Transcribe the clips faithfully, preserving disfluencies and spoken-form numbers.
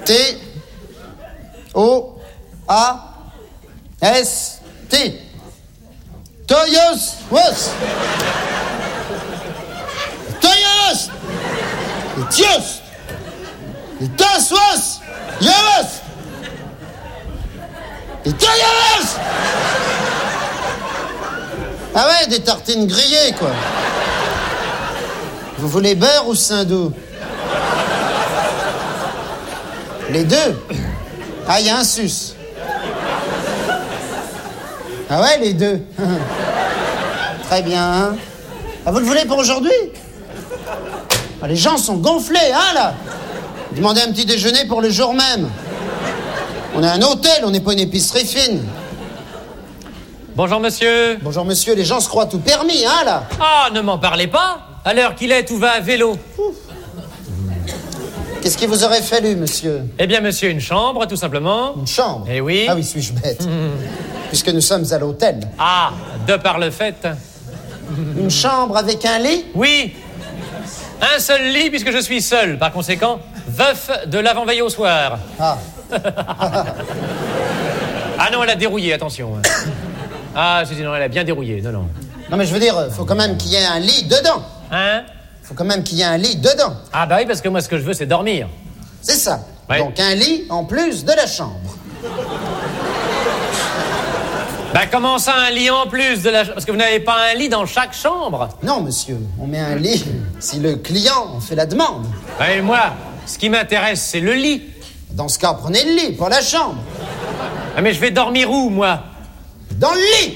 T O A S T. Toyos was. Toyos. Tios. Tas was. Yavas. Toyos. Ah ouais, des tartines grillées, quoi. Vous voulez beurre ou Saint-Doux? Les deux. Ah, il y a un sus. Ah ouais, les deux. Très bien. Hein. Ah, vous le voulez pour aujourd'hui? Ah, les gens sont gonflés, hein, là. Demandez un petit déjeuner pour le jour même. On est un hôtel, on n'est pas une épicerie fine. Bonjour, monsieur. Bonjour, monsieur. Les gens se croient tout permis, hein, là. Ah, ne m'en parlez pas. À l'heure qu'il est, tout va à vélo. Ouf. Qu'est-ce qui vous aurait fallu, monsieur? Eh bien, monsieur, une chambre, tout simplement. Une chambre? Eh oui. Ah oui, suis-je bête. Mmh. Puisque nous sommes à l'hôtel. Ah, de par le fait. Une chambre avec un lit? Oui. Un seul lit, puisque je suis seul. Par conséquent, veuf de l'avant-veille au soir. Ah. Ah non, elle a dérouillé, attention. Ah, si, si, non, elle a bien dérouillé, non, non. Non, mais je veux dire, faut quand même qu'il y ait un lit dedans. Hein? Faut quand même qu'il y ait un lit dedans. Ah bah oui, parce que moi, ce que je veux, c'est dormir. C'est ça. Ouais. Donc un lit en plus de la chambre. Bah comment ça, un lit en plus de la... Parce que vous n'avez pas un lit dans chaque chambre? Non, monsieur, on met un lit si le client en fait la demande. Et moi, ce qui m'intéresse, c'est le lit. Dans ce cas, prenez le lit, pas la chambre. Ah mais je vais dormir où, moi? Dans le lit!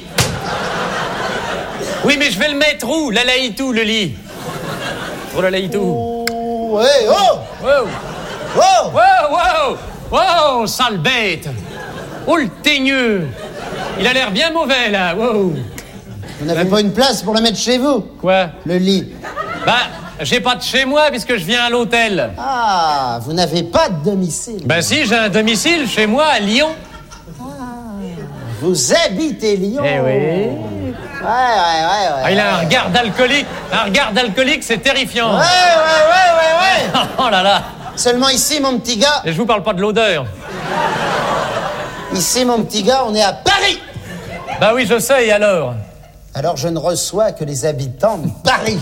Oui, mais je vais le mettre où? La laïtou, le lit. Pour la laïtou. Oh, ouais, oh! Wow! Oh! Wow, wow! Wow, sale bête! Oh, le teigneux! Il a l'air bien mauvais, là, wow! Vous n'avez pas une place pour le mettre chez vous? Quoi? Le lit. Bah, j'ai pas de chez moi, puisque je viens à l'hôtel. Ah, vous n'avez pas de domicile. Bah si, j'ai un domicile chez moi, à Lyon. Ah, vous habitez Lyon? Eh oui. Ouais, ouais, ouais, ouais. Ah, il a un regard d'alcoolique. Un regard d'alcoolique, c'est terrifiant. Ouais, ouais, ouais, ouais, ouais. Oh là là. Seulement ici, mon petit gars. Et je vous parle pas de l'odeur. Ici, mon petit gars, on est à Paris. Bah oui, je sais, et alors? Alors, je ne reçois que les habitants de Paris.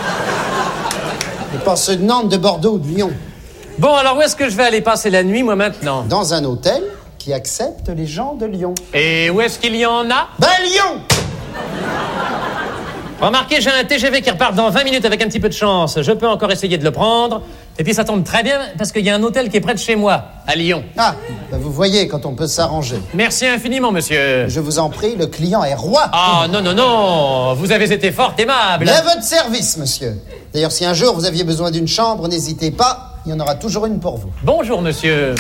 Et pas ceux de Nantes, de Bordeaux ou de Lyon. Bon, alors où est-ce que je vais aller passer la nuit, moi, maintenant? Dans un hôtel qui accepte les gens de Lyon. Et où est-ce qu'il y en a? Ben, Lyon! Remarquez, j'ai un T G V qui repart dans vingt minutes avec un petit peu de chance. Je peux encore essayer de le prendre. Et puis ça tombe très bien parce qu'il y a un hôtel qui est près de chez moi, à Lyon. Ah, ben vous voyez quand on peut s'arranger. Merci infiniment, monsieur. Je vous en prie, le client est roi. Ah, non, non, non. Vous avez été fort aimable. Mais à votre service, monsieur. D'ailleurs, si un jour vous aviez besoin d'une chambre, n'hésitez pas. Il y en aura toujours une pour vous. Bonjour, monsieur.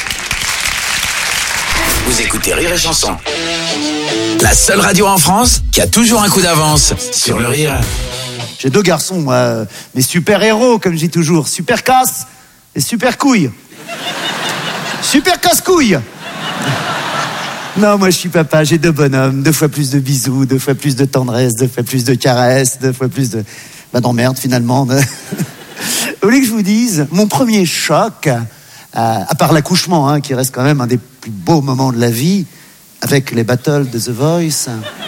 Vous écoutez Rire et Chanson. La seule radio en France qui a toujours un coup d'avance sur le rire. J'ai deux garçons, moi, mes super-héros, comme je dis toujours. Super casse et super couille. Super casse-couille. Non, moi, je suis papa, j'ai deux bonhommes. Deux fois plus de bisous, deux fois plus de tendresse, deux fois plus de caresses, deux fois plus de... Bah, d'emmerde, finalement. Vous voulez que je vous dise, mon premier choc, euh, à part l'accouchement, hein, qui reste quand même un des plus beaux moments de la vie, avec les battles de The Voice,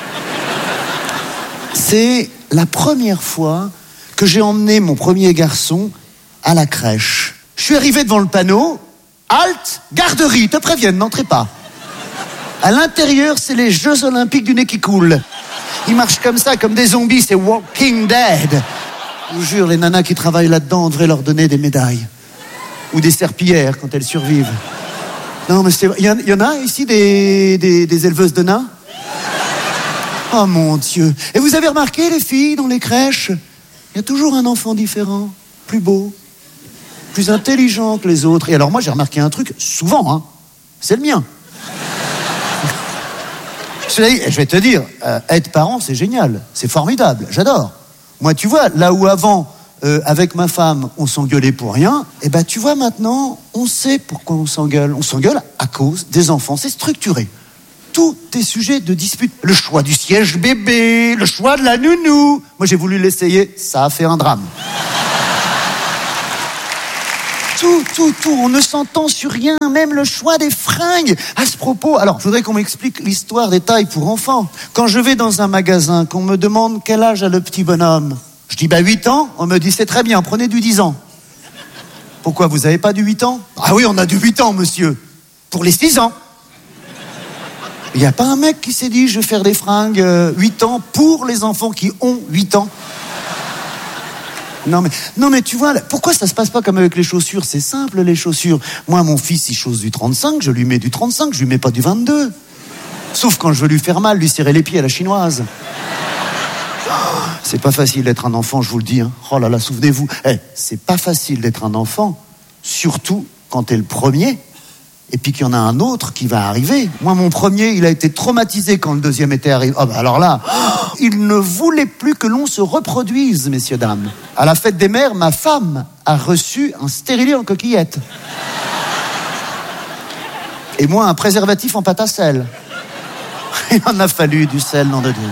c'est la première fois que j'ai emmené mon premier garçon à la crèche. Je suis arrivé devant le panneau, halte, garderie, te préviennent, n'entrez pas. À l'intérieur, c'est les Jeux Olympiques du nez qui coule. Ils marchent comme ça, comme des zombies, c'est Walking Dead. Je vous jure, les nanas qui travaillent là-dedans, on devrait leur donner des médailles. Ou des serpillères quand elles survivent. Non, mais c'est... Il y, y en a ici des, des, des éleveuses de nains? Oh mon Dieu. Et vous avez remarqué, les filles, dans les crèches, il y a toujours un enfant différent, plus beau, plus intelligent que les autres. Et alors moi, j'ai remarqué un truc, souvent, hein, c'est le mien. Je vais te dire, euh, être parent, c'est génial, c'est formidable, j'adore. Moi, tu vois, là où avant, euh, avec ma femme, on s'engueulait pour rien, et ben tu vois, maintenant, on sait pourquoi on s'engueule. On s'engueule à cause des enfants, c'est structuré. Tout est sujet de dispute. Le choix du siège bébé, le choix de la nounou. Moi, j'ai voulu l'essayer, ça a fait un drame. Tout, tout, tout, on ne s'entend sur rien, même le choix des fringues. À ce propos, alors, je voudrais qu'on m'explique l'histoire des tailles pour enfants. Quand je vais dans un magasin, qu'on me demande quel âge a le petit bonhomme, je dis, bah, huit ans, on me dit, c'est très bien, prenez du dix ans. Pourquoi, vous avez pas du huit ans? Ah oui, on a du huit ans, monsieur. Pour les six ans. Il n'y a pas un mec qui s'est dit, je vais faire des fringues euh, huit ans pour les enfants qui ont huit ans. Non mais, non mais tu vois, pourquoi ça se passe pas comme avec les chaussures? C'est simple, les chaussures. Moi, mon fils, il chausse du trente-cinq, je lui mets du trente-cinq, je lui mets pas du vingt-deux. Sauf quand je veux lui faire mal, lui serrer les pieds à la chinoise. Oh, c'est pas facile d'être un enfant, je vous le dis. Hein. Oh là là, souvenez-vous. Eh, c'est pas facile d'être un enfant, surtout quand t'es le premier. Et puis qu'il y en a un autre qui va arriver. Moi, mon premier, il a été traumatisé quand le deuxième était arrivé. Oh, bah alors là, oh, il ne voulait plus que l'on se reproduise, messieurs, dames. À la fête des mères, ma femme a reçu un stérilet en coquillette. Et moi, un préservatif en pâte à sel. Il en a fallu du sel, nom de Dieu.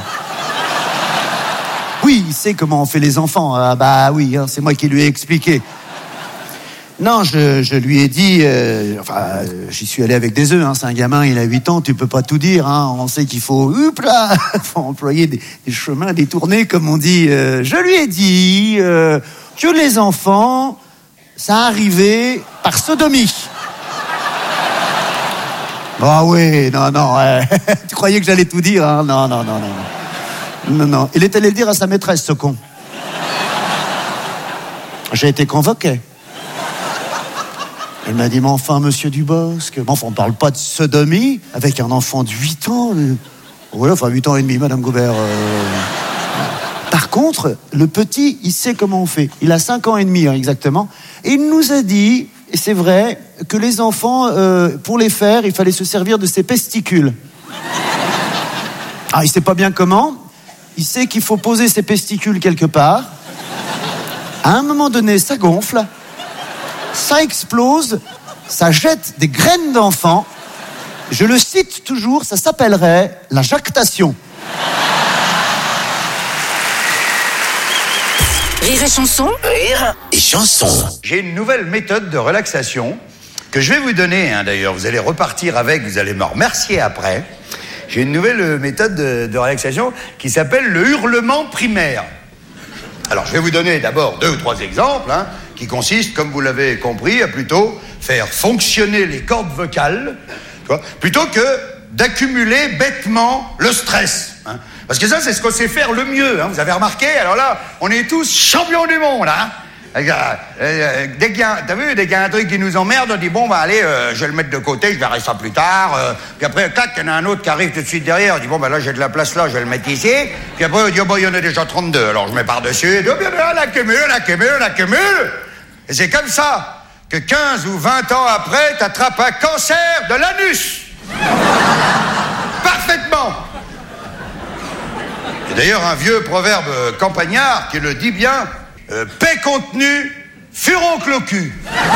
Oui, il sait comment on fait les enfants. Ah bah oui, hein, c'est moi qui lui ai expliqué. Non, je, je lui ai dit, euh, enfin, euh, j'y suis allé avec des œufs, hein, c'est un gamin, il a huit ans, tu peux pas tout dire, hein, on sait qu'il faut, hop là, faut employer des, des chemins détournés, comme on dit. Euh, je lui ai dit euh, que les enfants, ça arrivait par sodomie. Ah oui, non, non, euh, tu croyais que j'allais tout dire, hein? Non, non, non, non, non, non. Il est allé le dire à sa maîtresse, ce con. J'ai été convoqué. Elle m'a dit, mais enfin, monsieur Dubosc, mais enfin, on parle pas de sodomie avec un enfant de huit ans. Oui, enfin, huit ans et demi, madame Gaubert. Euh... Par contre, le petit, il sait comment on fait. Il a cinq ans et demi, hein, exactement. Et il nous a dit, et c'est vrai, que les enfants, euh, pour les faire, il fallait se servir de ses pesticules. Ah, il sait pas bien comment. Il sait qu'il faut poser ses pesticules quelque part. À un moment donné, ça gonfle. Ça explose, ça jette des graines d'enfants. Je le cite toujours, ça s'appellerait la jactation. Rire et chanson. Rire et chanson. J'ai une nouvelle méthode de relaxation que je vais vous donner, hein, d'ailleurs. Vous allez repartir avec, vous allez me remercier après. J'ai une nouvelle méthode de, de relaxation qui s'appelle le hurlement primaire. Alors, je vais vous donner d'abord deux ou trois exemples, hein, qui consistent, comme vous l'avez compris, à plutôt faire fonctionner les cordes vocales, tu vois, plutôt que d'accumuler bêtement le stress. Hein. Parce que ça, c'est ce qu'on sait faire le mieux. Hein. Vous avez remarqué? Alors là, on est tous champions du monde. Hein. Euh, dès qu'il y a, t'as vu, dès qu'il y a un truc qui nous emmerde, on dit bon, bah allez, euh, je vais le mettre de côté, je verrai ça plus tard. Euh, puis après, clac, il y en a un autre qui arrive tout de suite derrière. On dit bon, bah là, j'ai de la place là, je vais le mettre ici. Puis après, on dit oh, bah, il y en a déjà trente-deux. Alors je mets par-dessus. Oh, bien, bien, on accumule, on accumule, on accumule. Et c'est comme ça que quinze ou vingt ans après, t'attrapes un cancer de l'anus. Parfaitement. Et d'ailleurs, un vieux proverbe campagnard qui le dit bien. Euh, paix contenue, furoncle au cul.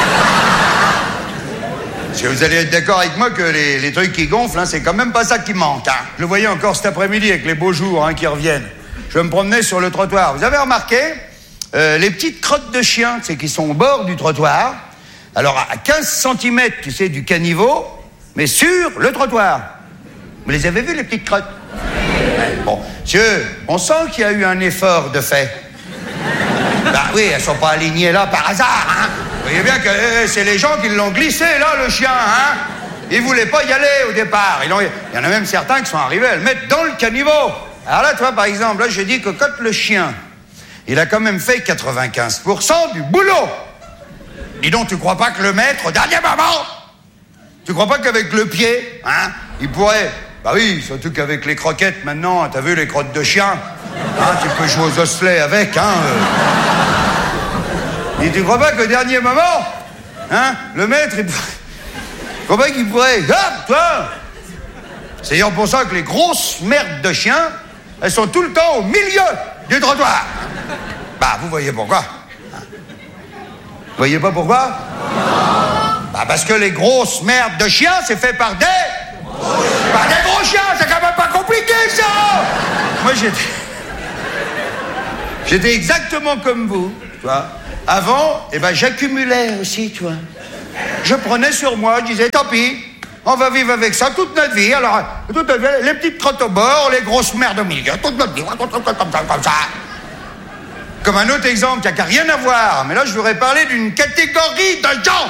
Parce que vous allez être d'accord avec moi que les, les trucs qui gonflent, hein, c'est quand même pas ça qui manque. Hein. Je le voyais encore cet après-midi avec les beaux jours hein, qui reviennent. Je me promenais sur le trottoir. Vous avez remarqué euh, les petites crottes de chiens, c'est qui sont au bord du trottoir. Alors à quinze centimètres, tu sais, du caniveau, mais sur le trottoir. Vous les avez vues, les petites crottes? Bon, monsieur, on sent qu'il y a eu un effort de fait. Bah oui, elles sont pas alignées là par hasard, hein. Vous voyez bien que eh, c'est les gens qui l'ont glissé là, le chien, hein. Ils voulaient pas y aller au départ. Ils Il y en a même certains qui sont arrivés à le mettre dans le caniveau. Alors là, tu vois, par exemple, là, je dis que quand le chien, il a quand même fait quatre-vingt-quinze pour cent du boulot. Dis donc, tu crois pas que le maître, au dernier moment, tu crois pas qu'avec le pied, hein, il pourrait... Bah oui, surtout qu'avec les croquettes, maintenant, t'as vu les crottes de chien? Hein, tu peux jouer aux osselets avec, hein. Euh... Et tu crois pas qu'au dernier moment, hein, le maître, il... tu crois pas qu'il pourrait... Ah, toi. C'est d'ailleurs pour ça que les grosses merdes de chiens, elles sont tout le temps au milieu du trottoir. Bah, vous voyez pourquoi? Vous voyez pas pourquoi? Bah, parce que les grosses merdes de chiens, c'est fait par des... Par des gros chiens, c'est quand même pas compliqué, ça. Moi, j'étais... J'étais exactement comme vous, tu vois. Avant, eh ben, j'accumulais aussi, tu vois. Je prenais sur moi, je disais, tant pis, on va vivre avec ça toute notre vie. Alors, toute notre vie, les petites crottes au bord, les grosses merdes au milieu, toute notre vie, comme ça. Comme un autre exemple qui n'a qu'à rien à voir, mais là, je voudrais parler d'une catégorie de gens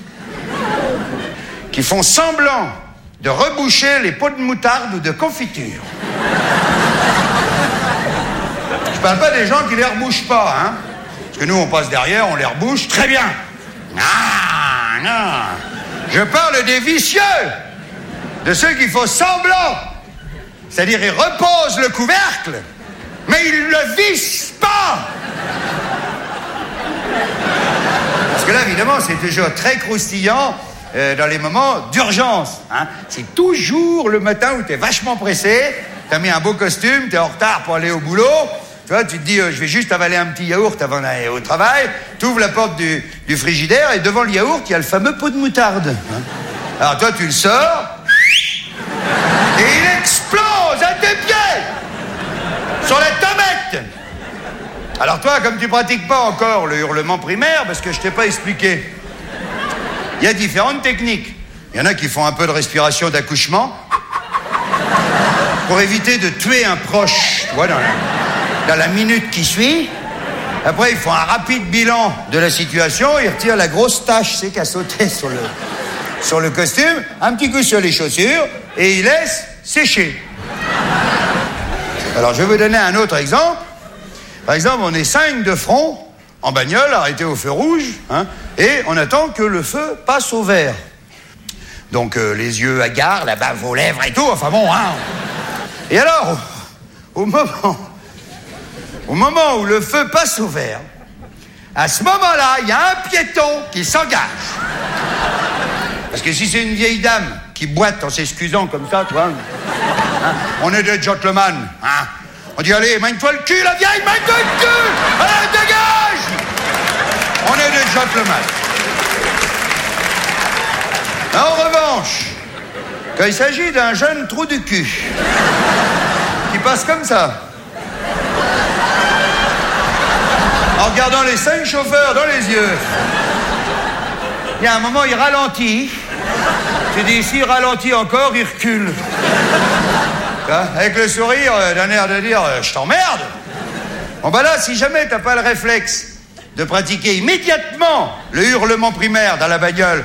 qui font semblant de reboucher les pots de moutarde ou de confiture. Je parle pas des gens qui les rebouchent pas, hein. Parce que nous, on passe derrière, on les rebouche, très bien. Non, non. Je parle des vicieux, de ceux qui font semblant. C'est-à-dire, ils reposent le couvercle, mais ils ne le vissent pas. Parce que là, évidemment, c'est toujours très croustillant euh, dans les moments d'urgence. Hein. C'est toujours le matin où tu es vachement pressé, tu as mis un beau costume, tu es en retard pour aller au boulot. Tu vois, tu te dis, euh, je vais juste avaler un petit yaourt avant d'aller au travail. Tu ouvres la porte du, du frigidaire et devant le yaourt, il y a le fameux pot de moutarde. Hein. Alors toi, tu le sors et il explose à tes pieds sur la tomate. Alors toi, comme tu pratiques pas encore le hurlement primaire, parce que je t'ai pas expliqué, il y a différentes techniques. Il y en a qui font un peu de respiration d'accouchement pour éviter de tuer un proche, tu vois, dans la, dans la minute qui suit. Après, ils font un rapide bilan de la situation, ils retirent la grosse tache, c'est qu'à sauter sur le, sur le costume, un petit coup sur les chaussures, et ils laissent sécher. Alors, je vais vous donner un autre exemple. Par exemple, on est cinq de front, en bagnole, arrêtés au feu rouge, hein, et on attend que le feu passe au vert. Donc, euh, les yeux hagards, la bave aux lèvres et tout, enfin bon, hein. Et alors, au, au moment, au moment où le feu passe au vert, à ce moment-là, il y a un piéton qui s'engage. Parce que si c'est une vieille dame qui boite en s'excusant comme ça, tu vois, hein, on est des gentlemen, hein. On dit, allez, mène-toi le cul, la vieille, mène-toi le cul! Allez, dégage! On est des gentlemen. En revanche, quand il s'agit d'un jeune trou du cul, qui passe comme ça, en regardant les cinq chauffeurs dans les yeux, il y a un moment, il ralentit. Tu dis, s'il ralentit encore, il recule. Avec le sourire d'un air de dire « je t'emmerde ». Bon bah là, si jamais t'as pas le réflexe de pratiquer immédiatement le hurlement primaire dans la bagnole,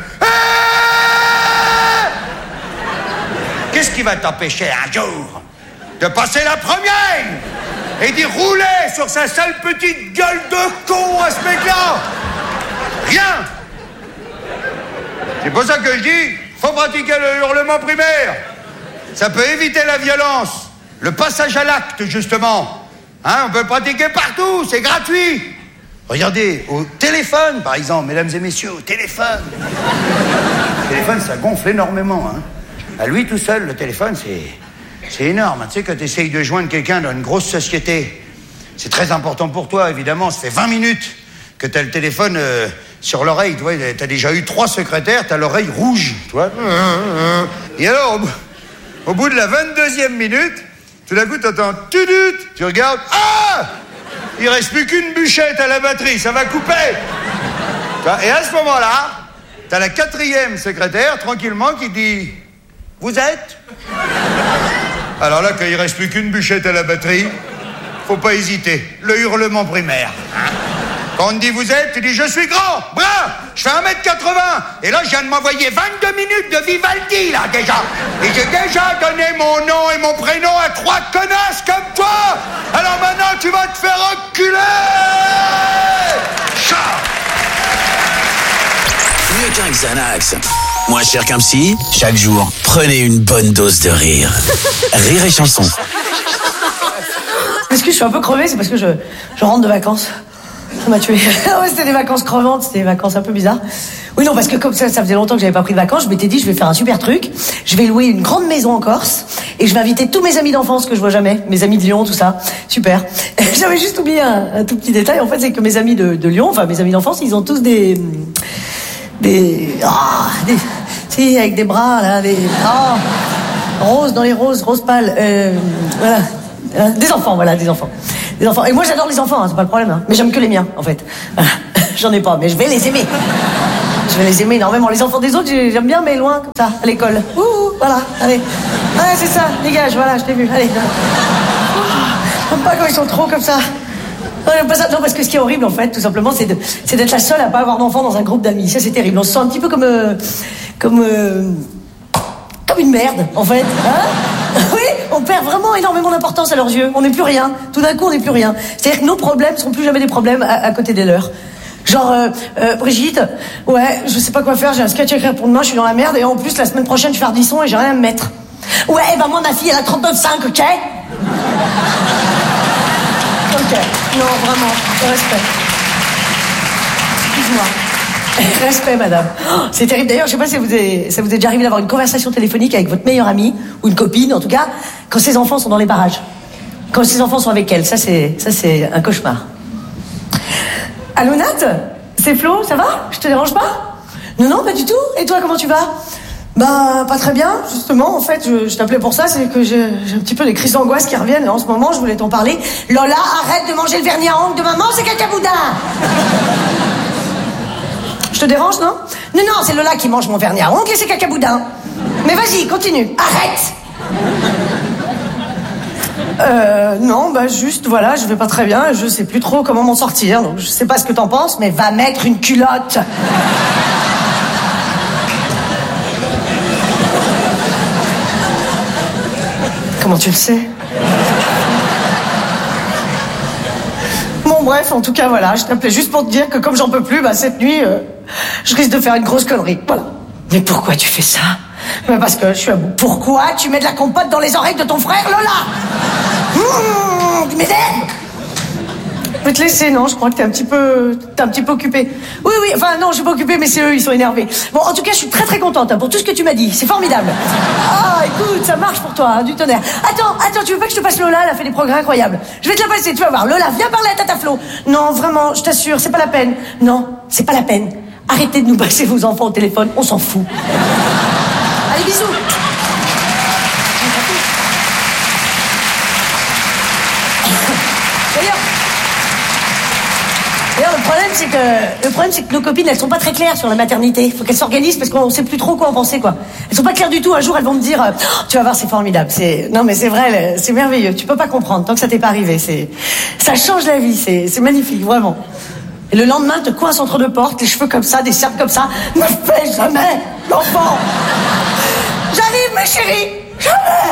qu'est-ce qui va t'empêcher un jour de passer la première et d'y rouler sur sa sale petite gueule de con à ce mec-là? Rien. C'est pour ça que je dis, faut pratiquer le hurlement primaire. Ça peut éviter la violence, le passage à l'acte, justement. Hein, on peut le pratiquer partout, c'est gratuit. Regardez, au téléphone, par exemple, mesdames et messieurs, au téléphone. Le téléphone, ça gonfle énormément. Hein. À lui tout seul, le téléphone, c'est, c'est énorme. Tu sais, quand tu essayes de joindre quelqu'un dans une grosse société, c'est très important pour toi, évidemment. Ça fait vingt minutes que tu as le téléphone euh, sur l'oreille. Tu vois, tu as déjà eu trois secrétaires, tu as l'oreille rouge, tu vois. Et alors... Au bout de la vingt-deuxième minute, tout d'un coup, tu entends « tudut », tu regardes « ah !» Il reste plus qu'une bûchette à la batterie, ça va couper. Et à ce moment-là, t'as la quatrième secrétaire, tranquillement, qui dit « vous êtes ?» Alors là, quand il reste plus qu'une bûchette à la batterie, faut pas hésiter, le hurlement primaire. Quand on te dit « vous êtes », tu dis « je suis grand, brun, je fais un mètre quatre-vingts. » Et là, je viens de m'envoyer vingt-deux minutes de Vivaldi, là, déjà. Et j'ai déjà donné mon nom et mon prénom à trois connasses comme toi. Alors maintenant, tu vas te faire enculer. Ciao. Mieux qu'un Xanax, moins cher qu'un psy, chaque jour, prenez une bonne dose de rire. Rire et chanson. Est-ce que je suis un peu crevée? C'est parce que je, je rentre de vacances. Ça m'a tué. Ouais, c'était des vacances crevantes, c'était des vacances un peu bizarres. Oui, non, parce que comme ça, ça faisait longtemps que j'avais pas pris de vacances, je m'étais dit, je vais faire un super truc. Je vais louer une grande maison en Corse et je vais inviter tous mes amis d'enfance que je vois jamais, mes amis de Lyon, tout ça. Super. J'avais juste oublié un, un tout petit détail. En fait, c'est que mes amis de, de Lyon, enfin mes amis d'enfance, ils ont tous des, des, oh, des, si, avec des bras là, des, oh, roses dans les roses, roses pâles. Euh, voilà. Des enfants, voilà, des enfants. Des enfants. Et moi, j'adore les enfants, hein, c'est pas le problème. Hein. Mais j'aime que les miens, en fait. Voilà. J'en ai pas, mais je vais les aimer. Je vais les aimer énormément. Les enfants des autres, j'aime bien, mais loin, comme ça, à l'école. Ouh, voilà, allez. Ouais, c'est ça, dégage, voilà, je t'ai vu, allez. J'aime pas quand ils sont trop comme ça. Non, j'aime pas ça. Non, parce que ce qui est horrible, en fait, tout simplement, c'est, de, c'est d'être la seule à pas avoir d'enfants dans un groupe d'amis. Ça, c'est terrible. On se sent un petit peu comme... Euh, comme... Euh, comme une merde, en fait. Hein? Oui, on perd vraiment énormément d'importance à leurs yeux. On n'est plus rien. Tout d'un coup, on n'est plus rien. C'est-à-dire que nos problèmes seront plus jamais des problèmes à, à côté des leurs. Genre, euh, euh, Brigitte, ouais, je sais pas quoi faire, j'ai un sketch à écrire pour demain, je suis dans la merde, et en plus, la semaine prochaine, je fais Ardisson et j'ai rien à me mettre. Ouais, bah moi, ma fille, elle a trente-neuf virgule cinq, ok? Ok, non, vraiment, respect. Excuse-moi. Respect, madame. Oh, c'est terrible. D'ailleurs, je sais pas si vous est, ça vous est déjà arrivé d'avoir une conversation téléphonique avec votre meilleure amie, ou une copine, en tout cas, quand ses enfants sont dans les barrages. Quand ses enfants sont avec elle. Ça, c'est, ça, c'est un cauchemar. Allô, Nat? C'est Flo, ça va? Je te dérange pas? Non, non, pas du tout. Et toi, comment tu vas? Bah, pas très bien, justement. En fait, je, je t'appelais pour ça, c'est que j'ai, j'ai un petit peu des crises d'angoisse qui reviennent. Et en ce moment, je voulais t'en parler. Lola, arrête de manger le vernis à ongles de maman, c'est cacaboudin. Je te dérange, non? Non, non, c'est Lola qui mange mon vernis à ongles et c'est cacaboudin. Mais vas-y, continue. Arrête. Euh, non, bah juste, voilà, je vais pas très bien, je sais plus trop comment m'en sortir, donc je sais pas ce que t'en penses, mais va mettre une culotte. Comment tu le sais? Bon, bref, en tout cas, voilà, je t'appelais juste pour te dire que comme j'en peux plus, bah cette nuit, euh, je risque de faire une grosse connerie, voilà. Mais pourquoi tu fais ça? Mais parce que je suis à bout. Pourquoi tu mets de la compote dans les oreilles de ton frère, Lola? Mmh, tu m'énerves. Je vais te laisser, non? Je crois que t'es un petit peu... T'es un petit peu occupé. Oui, oui, enfin, non, je suis pas occupée, mais c'est eux, ils sont énervés. Bon, en tout cas, je suis très très contente hein, pour tout ce que tu m'as dit. C'est formidable. Ah, écoute, ça marche pour toi, hein, du tonnerre. Attends, attends, tu veux pas que je te passe Lola? Elle a fait des progrès incroyables. Je vais te la passer, tu vas voir. Lola, viens parler à Tata Flo. Non, vraiment, je t'assure, c'est pas la peine. Non, c'est pas la peine. Arrêtez de nous passer vos enfants au téléphone, on s'en fout. Allez, bisous. D'ailleurs, d'ailleurs, le problème, c'est que le problème, c'est que nos copines, elles sont pas très claires sur la maternité. Il faut qu'elles s'organisent parce qu'on sait plus trop quoi en penser, quoi. Elles sont pas claires du tout. Un jour, elles vont me dire, oh, tu vas voir, c'est formidable. C'est non, mais c'est vrai, c'est merveilleux. Tu peux pas comprendre tant que ça t'est pas arrivé. C'est ça change la vie. C'est c'est magnifique, vraiment. Et le lendemain, te coince entre deux portes, les cheveux comme ça, des cercles comme ça. Ne fais jamais l'enfant. J'arrive, ma chérie. Jamais.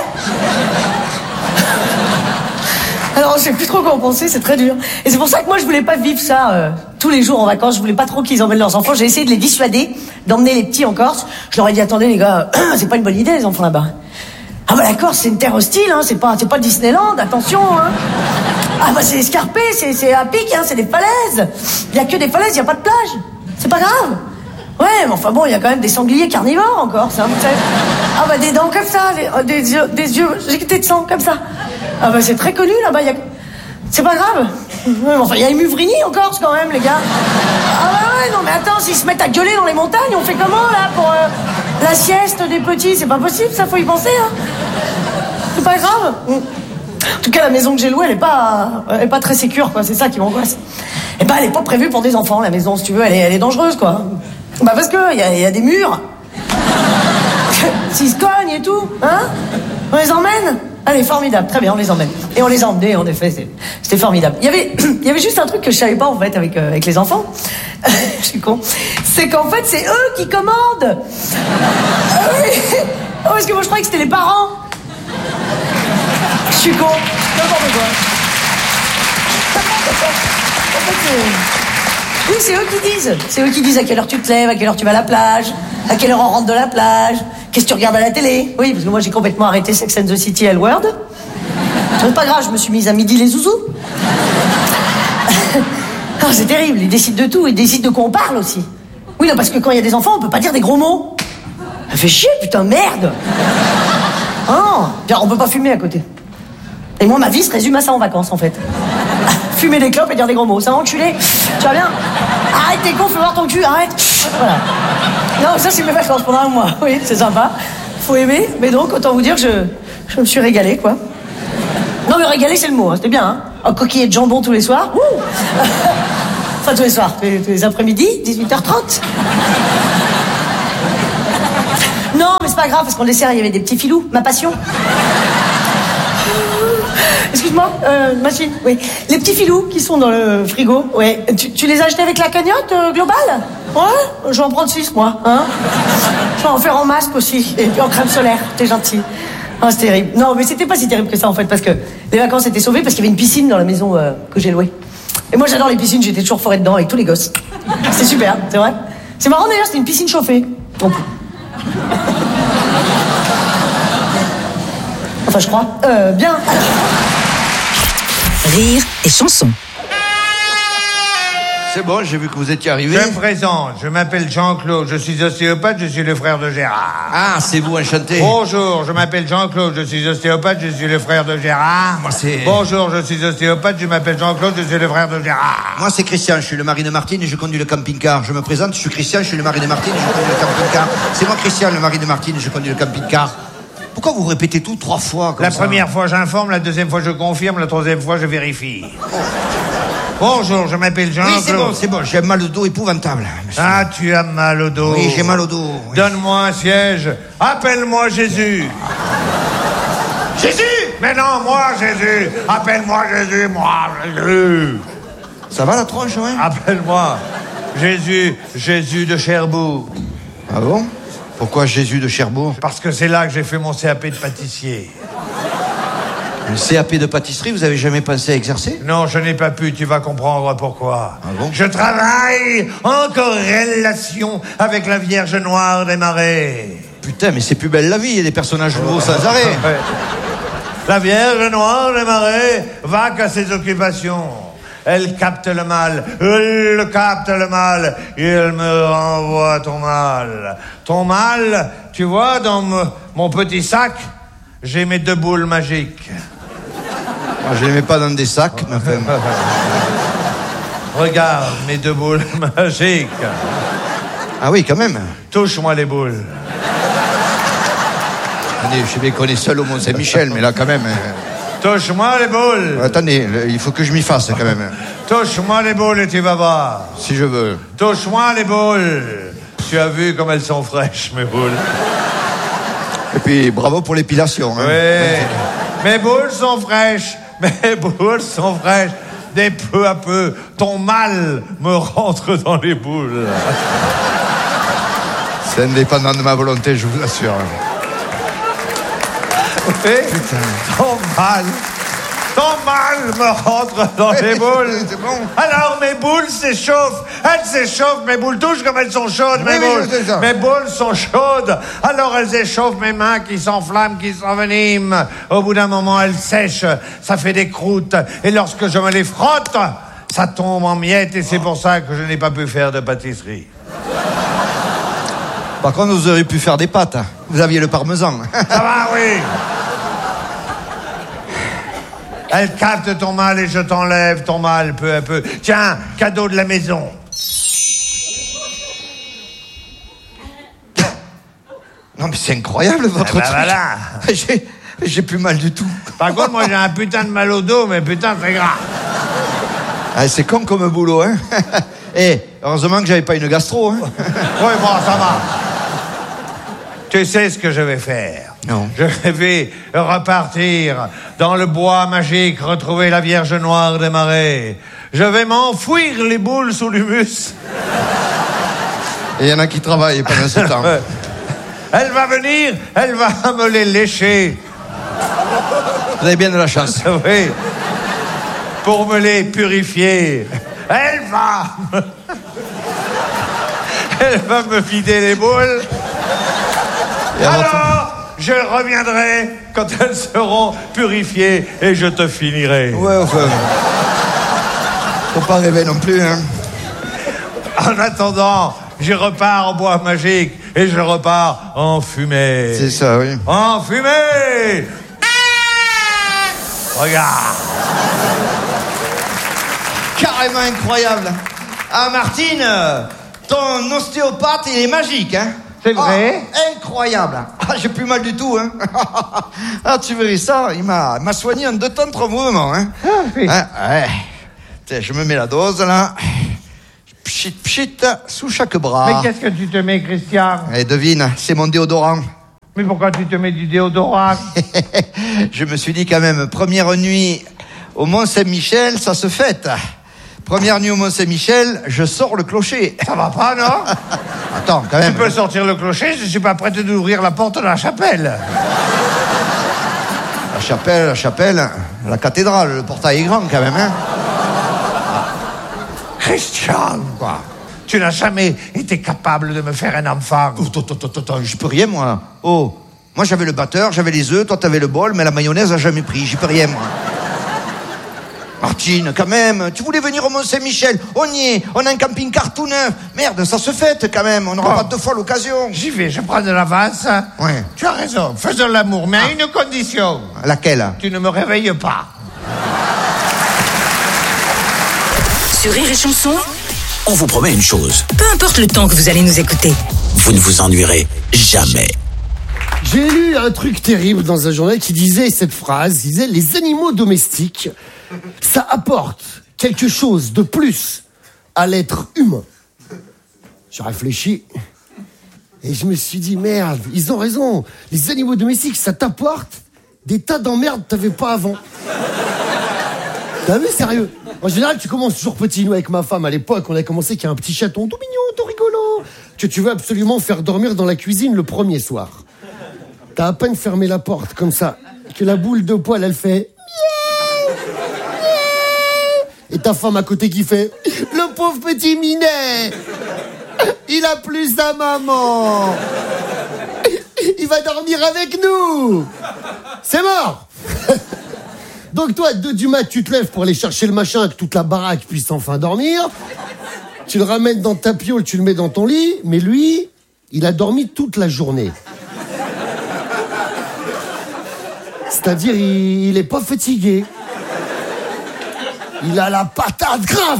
Alors, je sais plus trop quoi en penser, c'est très dur. Et c'est pour ça que moi, je voulais pas vivre ça euh, tous les jours en vacances. Je voulais pas trop qu'ils emmènent leurs enfants. J'ai essayé de les dissuader, d'emmener les petits en Corse. Je leur ai dit, attendez les gars, c'est pas une bonne idée les enfants là-bas. Ah bah la Corse, c'est une terre hostile, hein. C'est pas, c'est pas Disneyland, attention, hein. Ah bah c'est escarpé, c'est, c'est à pic, hein. C'est des falaises. Il y a que des falaises, il y a pas de plage. C'est pas grave. Ouais, mais enfin bon, il y a quand même des sangliers carnivores en Corse, hein, vous savez. Ah bah des dents comme ça, les, des yeux, des yeux éjectés de sang comme ça. Ah bah c'est très connu là-bas, il y a... C'est pas grave. Ouais, mais enfin, il y a les Muvrigny en Corse quand même, les gars. Ah bah ouais, non mais attends, s'ils se mettent à gueuler dans les montagnes, on fait comment là pour euh, la sieste des petits? C'est pas possible, ça, faut y penser, hein. C'est pas grave. En tout cas, la maison que j'ai louée, elle est pas, elle est pas très sécure, quoi. C'est ça qui m'angoisse. Et bah, elle est pas prévue pour des enfants, la maison, si tu veux. Elle est, elle est dangereuse, quoi. Bah, parce que il y a, y a des murs. S'ils se cognent et tout, hein. On les emmène. Allez, formidable. Très bien, on les emmène. Et on les a emmenés, en effet. C'est, c'était formidable. Il y avait, il y avait juste un truc que je savais pas, en fait, avec, euh, avec les enfants. Je suis con. C'est qu'en fait, c'est eux qui commandent. Ah oui. Oh, parce que moi, je croyais que c'était les parents. Je suis con. N'importe quoi. En fait, c'est... Oui, c'est eux qui disent. C'est eux qui disent à quelle heure tu te lèves, à quelle heure tu vas à la plage, à quelle heure on rentre de la plage, qu'est-ce que tu regardes à la télé. Oui, parce que moi, j'ai complètement arrêté Sex and the City et L-Word. C'est pas grave, je me suis mise à midi les zouzous. Oh, c'est terrible, ils décident de tout, ils décident de quoi on parle aussi. Oui, non, parce que quand il y a des enfants, on peut pas dire des gros mots. Ça fait chier, putain, merde. Oh, bien, on peut pas fumer à côté. Et moi, ma vie se résume à ça en vacances, en fait. Fumer des clopes et dire des gros mots. Ça va, enculé? Tu vas bien? Arrête, t'es con, fais voir ton cul, arrête. Voilà. Non, ça, c'est mes vacances pendant un mois. Oui, c'est sympa. Faut aimer. Mais donc, autant vous dire que je, je me suis régalée, quoi. Non, mais régalée, c'est le mot, hein. C'était bien, hein. Un coquillet de jambon tous les soirs. Ouh. Enfin, tous les soirs, tous les, tous les après-midi, dix-huit heures trente. Non, mais c'est pas grave, parce qu'en dessert, il y avait des petits filous, ma passion. Excuse-moi, euh, machine, oui. Les petits filous qui sont dans le frigo, ouais. Tu, tu les as achetés avec la cagnotte euh, globale? Ouais, je vais en prendre six, moi, hein. Je vais en faire en masque aussi, et puis en crème solaire, t'es gentil. Oh, c'est terrible. Non, mais c'était pas si terrible que ça, en fait, parce que les vacances étaient sauvées, parce qu'il y avait une piscine dans la maison euh, que j'ai louée. Et moi, j'adore les piscines, j'étais toujours forée dedans avec tous les gosses. C'est super, c'est vrai. C'est marrant, d'ailleurs, c'était une piscine chauffée. Donc... Enfin, je crois. Euh, bien. Rire et chanson. C'est bon, j'ai vu que vous étiez arrivé. Je me présente, je m'appelle Jean-Claude, je suis ostéopathe, je suis le frère de Gérard. Ah, c'est vous, enchanté. Bonjour, je m'appelle Jean-Claude, je suis ostéopathe, je suis le frère de Gérard. Moi, c'est... Bonjour, je suis ostéopathe, je m'appelle Jean-Claude, je suis le frère de Gérard. Moi, c'est Christian, je suis le mari de Martine et je conduis le camping-car. Je me présente, je suis Christian, je suis le mari de Martine et je conduis le camping-car. C'est moi, Christian, le mari de Martine et je conduis le camping-car. Pourquoi vous répétez tout trois fois comme La ça? première fois, j'informe, la deuxième fois, je confirme, la troisième fois, je vérifie. Bonjour, je m'appelle Jean-Claude. Oui, c'est bon, c'est bon, j'ai mal au dos épouvantable. Monsieur. Ah, tu as mal au dos. Oui, j'ai mal au dos. Oui. Donne-moi un siège. Appelle-moi Jésus. Jésus! Mais non, moi, Jésus. Appelle-moi Jésus, moi, Jésus. Ça va la tronche, ouais? Appelle-moi Jésus, Jésus de Cherbourg. Ah bon? Pourquoi Jésus de Cherbourg? Parce que c'est là que j'ai fait mon C A P de pâtissier. Le C A P de pâtisserie, vous avez jamais pensé à exercer? Non, je n'ai pas pu, tu vas comprendre pourquoi. Ah bon? Je travaille en corrélation avec la Vierge Noire des Marais. Putain, mais c'est plus belle la vie, il y a des personnages nouveaux sans arrêt. Ouais. La Vierge Noire des Marais va qu'à ses occupations. Elle capte le mal, elle capte le mal, et elle me renvoie ton mal. Ton mal, tu vois, dans m- mon petit sac, j'ai mes deux boules magiques. Moi, je les mets pas dans des sacs, mais enfin... Regarde mes deux boules magiques. Ah oui, quand même. Touche-moi les boules. Attendez, je sais bien qu'on est seul au Mont-Saint-Michel, mais là, quand même... hein. Touche-moi les boules. Attendez, le- il faut que je m'y fasse, quand même. Touche-moi les boules et tu vas voir. Si je veux. Touche-moi les boules. Tu as vu comme elles sont fraîches, mes boules. Et puis, bravo pour l'épilation. Hein. Oui. Mes boules sont fraîches. Mes boules sont fraîches. Dès peu à peu, ton mal me rentre dans les boules. C'est indépendant de ma volonté, je vous assure. Oui. Ton mal. Ton mal me rentre dans les boules. C'est bon. Alors mes boules s'échauffent. Elles s'échauffent, mes boules touchent comme elles sont chaudes, mes Oui, oui, boules. c'est ça. Mes boules sont chaudes. Alors elles échauffent mes mains qui s'enflamment, qui s'enveniment. Au bout d'un moment, elles sèchent. Ça fait des croûtes. Et lorsque je me les frotte, ça tombe en miettes. Et c'est pour ça que je n'ai pas pu faire de pâtisserie. Par contre, vous auriez pu faire des pâtes. hein. Vous aviez le parmesan. Ça va, oui. Elle capte ton mal et je t'enlève ton mal peu à peu. Tiens, cadeau de la maison. Non, mais c'est incroyable, votre Eh ben truc. voilà. J'ai, j'ai plus mal du tout. Par contre, moi, j'ai un putain de mal au dos, mais putain, c'est grave. Ah, c'est con comme boulot, hein. Eh, heureusement que j'avais pas une gastro, hein. Oui, bon, ça va. Tu sais ce que je vais faire? Non. Je vais repartir dans le bois magique, retrouver la Vierge Noire des Marais. Je vais m'enfouir les boules sous l'humus. Et il y en a qui travaillent pendant ce temps. Elle va venir, elle va me les lécher. Vous avez bien de la chance. Oui. Pour me les purifier. Elle va me... Elle va me vider les boules. Et avant Alors, je reviendrai quand elles seront purifiées et je te finirai. tout- Ouais, enfin... Faut pas rêver non plus, hein. En attendant, je repars au bois magique et je repars en fumée. C'est ça, oui. En fumée. Regarde. Carrément incroyable. Ah, Martine, euh, ton ostéopathe, il est magique, hein. C'est vrai? Ah, incroyable. Ah, j'ai plus mal du tout, hein. Ah, tu verrais ça, il m'a, il m'a soigné en deux temps, trois mouvements, hein. Ah, oui. Hein, ouais. Tiens, je me mets la dose, là. pchit pchit sous chaque bras. Mais qu'est-ce que tu te mets, Christian? Et devine, c'est mon déodorant. Mais pourquoi tu te mets du déodorant? Je me suis dit quand même, première nuit au Mont-Saint-Michel, ça se fête. Première nuit au Mont-Saint-Michel, je sors le clocher. Ça va pas, non? Attends, quand même. Tu peux sortir le clocher, je suis pas prêt d'ouvrir la porte de la chapelle. La chapelle, la chapelle, la cathédrale, le portail est grand quand même, hein. Christian, quoi. Tu n'as jamais été capable de me faire un enfant. Oh, attends, attends, attends, attends, j'y peux rien, moi. Oh, moi j'avais le batteur, j'avais les œufs, toi t'avais le bol, mais la mayonnaise a jamais pris, j'y peux rien, moi. Martine, quand même, tu voulais venir au Mont-Saint-Michel, on y est, on a un camping-car tout neuf. Merde, ça se fête quand même, on n'aura Oh. pas deux fois l'occasion. J'y vais, je prends de l'avance. Ouais. Tu as raison, faisons l'amour, mais à une condition. Laquelle? Tu ne me réveilles pas. Sur Rire et Chanson, On vous promet une chose, peu importe le temps que vous allez nous écouter. vous ne vous ennuierez jamais. J'ai lu un truc terrible dans un journal qui disait cette phrase, il disait « Les animaux domestiques, ça apporte quelque chose de plus à l'être humain. » J'ai réfléchi et je me suis dit « Merde, ils ont raison, les animaux domestiques, ça t'apporte des tas d'emmerdes que t'avais pas avant. » T'as vu, sérieux? En général, tu commences toujours petit. Nous, avec ma femme, à l'époque, on a commencé qu'il y a un petit chaton tout mignon, tout rigolo, que tu veux absolument faire dormir dans la cuisine le premier soir. T'as à peine fermé la porte, comme ça, que la boule de poil, elle fait... Miaou, miaou. Et ta femme à côté qui fait... Le pauvre petit minet, il a plus sa maman. Il va dormir avec nous. C'est mort. Donc toi, à deux du mat, tu te lèves pour aller chercher le machin, que toute la baraque puisse enfin dormir. Tu le ramènes dans ta piole, tu le mets dans ton lit, mais lui, il a dormi toute la journée. C'est-à-dire, il, il est pas fatigué. Il a la patate grave.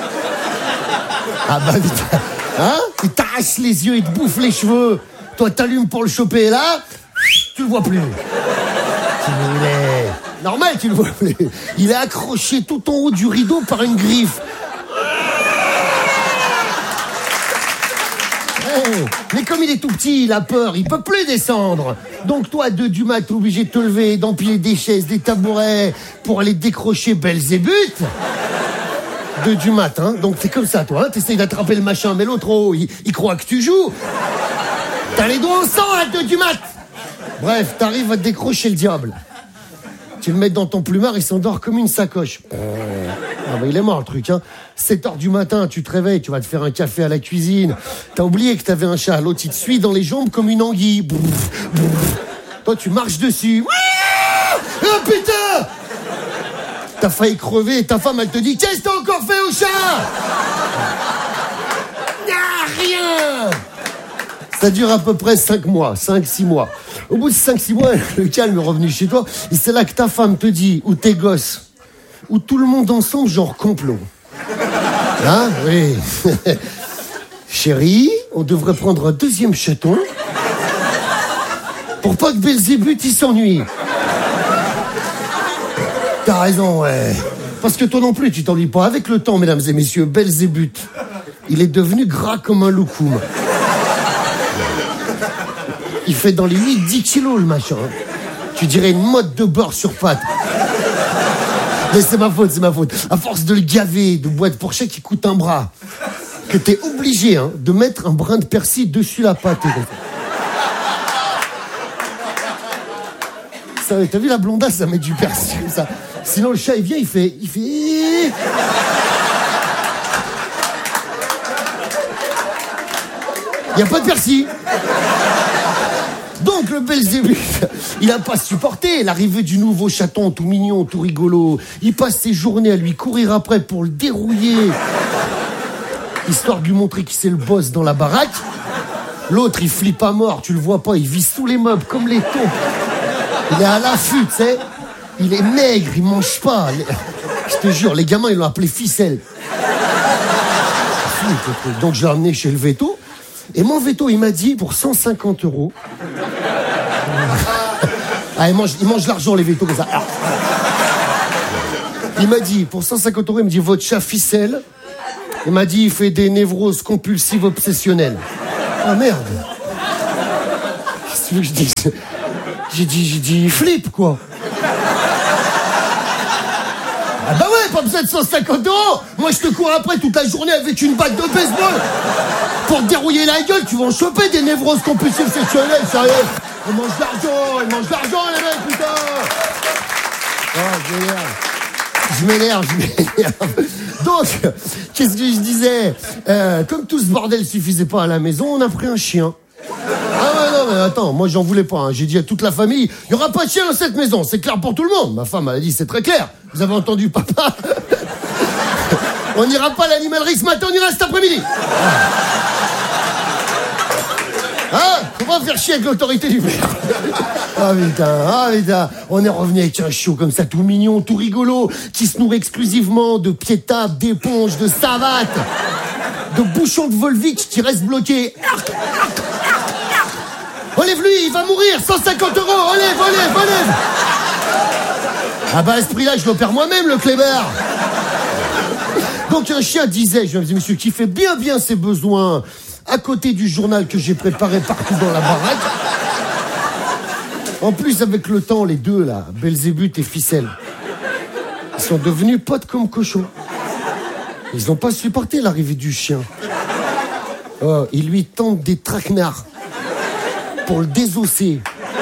Ah bah, putain, hein? Il t'arrache les yeux, il te bouffe les cheveux. Toi, t'allumes pour le choper, et là, tu le vois plus. Il est... Normal, tu le vois plus. Il est accroché tout en haut du rideau par une griffe. Hey, mais comme il est tout petit, il a peur, il peut plus descendre. Donc toi, à deux du mat, t'es obligé de te lever, d'empiler des chaises, des tabourets pour aller décrocher Belzébuth. Deux du mat, hein. Donc c'est comme ça, toi, hein. T'essayes d'attraper le machin, mais l'autre, oh, il, il croit que tu joues. T'as les doigts au sang à deux du mat. Bref, t'arrives à décrocher le diable. Tu le mets dans ton plumard, il s'endort comme une sacoche. Ah bah il est mort le truc, hein. sept heures du matin, tu te réveilles, tu vas te faire un café à la cuisine. T'as oublié que t'avais un chat, l'autre il te suit dans les jambes comme une anguille. Bouf, bouf. Toi tu marches dessus. Oh putain! T'as failli crever et ta femme elle te dit « Qu'est-ce que t'as encore fait au chat ?» Ah, rien! Ça dure à peu près cinq mois, cinq six mois. Au bout de cinq six mois, le calme est revenu chez toi. Et c'est là que ta femme te dit, ou tes gosses, ou tout le monde ensemble, genre complot. Hein? Oui. Chérie, on devrait prendre un deuxième chaton pour pas que Belzébuth il s'ennuie. T'as raison, ouais. Parce que toi non plus, tu t'ennuies pas. Avec le temps, mesdames et messieurs, Belzébuth, il est devenu gras comme un loukoum. Il fait dans les huit dix kilos, le machin. Tu dirais une mode de beurre sur pâte. Mais c'est ma faute, c'est ma faute. À force de le gaver de boîtes pour chèque qui coûte un bras, que t'es obligé hein, de mettre un brin de persil dessus la pâte. Ça, t'as vu la blondasse, ça met du persil comme ça. Sinon le chat il vient, il fait... Il fait... Il n'y a pas de persil. Donc le Belzébuth, il a pas supporté l'arrivée du nouveau chaton tout mignon, tout rigolo. Il passe ses journées à lui courir après pour le dérouiller, histoire de lui montrer qu'il c'est le boss dans la baraque. L'autre, il flippe à mort, tu le vois pas, il vit sous les meubles comme les taupes. Il est à l'affût, tu sais. Il est maigre, il mange pas. Je te jure, les gamins, ils l'ont appelé ficelle. Donc je l'ai emmené chez le veto. Et mon veto, il m'a dit, pour cent cinquante euros... Ah, il mange, il mange l'argent, les vétos, comme ça. Ah. Il m'a dit, pour cent cinquante euros, il me dit, votre chat ficelle, Il m'a dit, il fait des névroses compulsives obsessionnelles. Ah merde. Qu'est-ce que tu veux que je dise? J'ai dit, j'ai dit, flippe, quoi. Ah bah ouais, pas besoin de cent cinquante euros. Moi, je te cours après toute la journée avec une batte de baseball. Pour te dérouiller la gueule, tu vas en choper des névroses compulsives sexuelles, sérieux. Ils mangent de l'argent, ils mangent de l'argent, les mecs, putain. Oh, je m'énerve. Je m'énerve, je m'énerve. Donc, qu'est-ce que je disais euh, Comme tout ce bordel suffisait pas à la maison, on a pris un chien. Ah ouais, non, mais attends, moi j'en voulais pas. Hein. J'ai dit à toute la famille, il y aura pas de chien dans cette maison, c'est clair pour tout le monde. Ma femme elle a dit, c'est très clair. Vous avez entendu, papa? On n'ira pas à l'animalerie ce matin, on ira cet après-midi. Hein? Faut pas faire chier avec l'autorité du père. Ah putain, ah putain. On est revenu avec un chiot comme ça, tout mignon, tout rigolo, qui se nourrit exclusivement de pieds-tables, d'éponges, de savates, de bouchons de Volvic qui restent bloqués. Enlève-lui, il va mourir, cent cinquante euros, enlève, enlève, enlève. Ah bah à ce prix-là, je l'opère moi-même, le clébard. Donc un chien disait, je me monsieur, qui fait bien bien ses besoins à côté du journal que j'ai préparé partout dans la baraque. En plus, avec le temps, les deux, là, Belzébuth et Ficelle, ils sont devenus potes comme cochons. Ils n'ont pas supporté l'arrivée du chien. Oh, ils lui tendent des traquenards pour le désosser.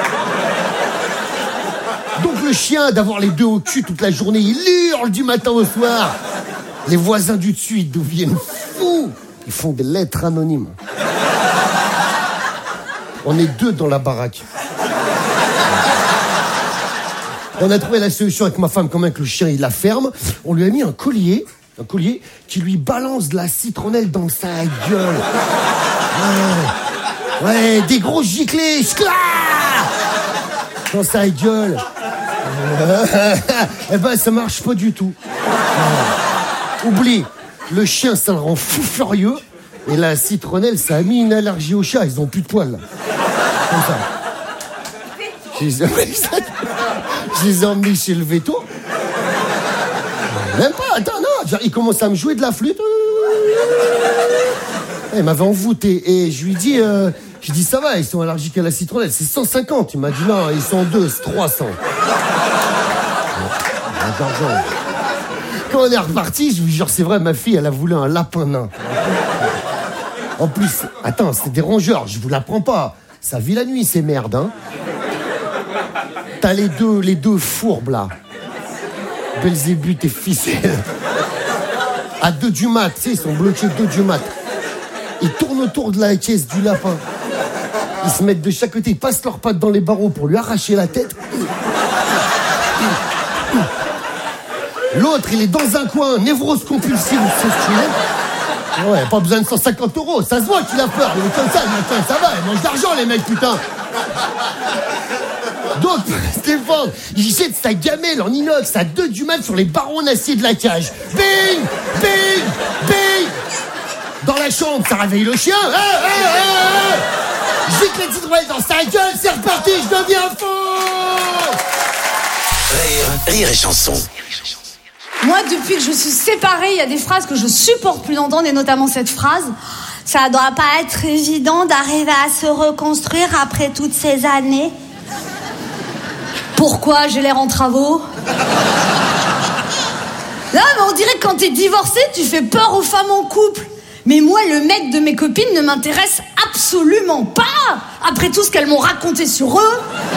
Donc le chien, d'avoir les deux au cul toute la journée, il hurle du matin au soir. Les voisins du dessus, ils deviennent fous. Ils font des lettres anonymes. On est deux dans la baraque. On a trouvé la solution avec ma femme, quand même, que le chien, il la ferme. On lui a mis un collier, un collier qui lui balance de la citronnelle dans sa gueule. Ouais, ouais, des gros giclés, scla dans sa gueule. Eh ben, ça marche pas du tout. Oublie, le chien, ça le rend fou furieux. Et la citronnelle, ça a mis une allergie aux chats. Ils ont plus de poils, là. Comme ça. Je les ai, je les ai emmenés chez le veto. Même pas, attends, non. Il commence à me jouer de la flûte. Il m'avait envoûté. Et je lui dis, euh, je dis, ça va, ils sont allergiques à la citronnelle. C'est cent cinquante. Il m'a dit, non, ils sont deux, c'est trois cents. Quand on est reparti, je vous jure, c'est vrai, ma fille, elle a voulu un lapin nain. En plus, attends, c'est des rongeurs, je vous l'apprends pas. Ça vit la nuit, ces merdes, hein. T'as les deux, les deux fourbes, là. Belzébuth et Ficelle. À deux du mat, tu sais, ils sont bloqués deux du mat. Ils tournent autour de la caisse du lapin. Ils se mettent de chaque côté, ils passent leurs pattes dans les barreaux pour lui arracher la tête. L'autre, il est dans un coin, névrose compulsive, ouais, pas besoin de cent cinquante euros, ça se voit qu'il a peur. Il est comme ça, le matin, ça va, ils mangent d'argent, les mecs, putain. Donc, Stéphane, il jette sa gamelle en inox à deux du mat sur les barreaux en acier de la cage. Bing, bing, bing. Dans la chambre, ça réveille le chien. Ah, ah, ah. Jette la citronnelle dans sa gueule, c'est reparti, je deviens fou. Rire, rire et chanson. Moi, depuis que je suis séparée, il y a des phrases que je supporte plus d'entendre, et notamment cette phrase. Ça doit pas être évident d'arriver à se reconstruire après toutes ces années. Pourquoi j'ai l'air en travaux? Là, mais on dirait que quand t'es divorcé, tu fais peur aux femmes en couple. Mais moi, le mec de mes copines ne m'intéresse absolument pas, après tout ce qu'elles m'ont raconté sur eux.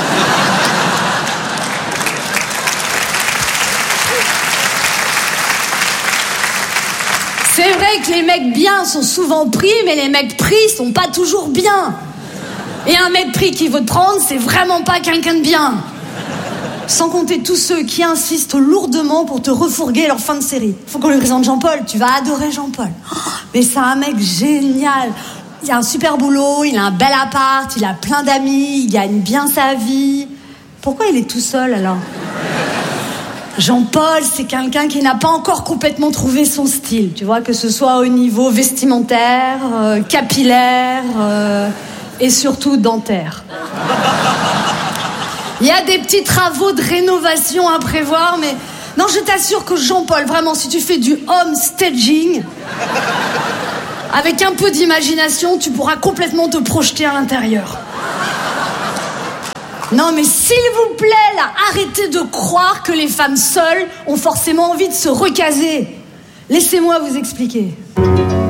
C'est vrai que les mecs bien sont souvent pris, mais les mecs pris sont pas toujours bien. Et un mec pris qui veut te prendre, c'est vraiment pas quelqu'un de bien. Sans compter tous ceux qui insistent lourdement pour te refourguer leur fin de série. Faut qu'on lui présente Jean-Paul, tu vas adorer Jean-Paul. Oh, mais c'est un mec génial. Il a un super boulot, il a un bel appart, il a plein d'amis, il gagne bien sa vie. Pourquoi il est tout seul alors ? Jean-Paul, c'est quelqu'un qui n'a pas encore complètement trouvé son style, tu vois, que ce soit au niveau vestimentaire, euh, capillaire euh, et surtout dentaire. Il y a des petits travaux de rénovation à prévoir, mais non, je t'assure que Jean-Paul, vraiment, si tu fais du home staging, Avec un peu d'imagination, tu pourras complètement te projeter à l'intérieur. Non mais s'il vous plaît, là, arrêtez de croire que les femmes seules ont forcément envie de se recaser. Laissez-moi vous expliquer.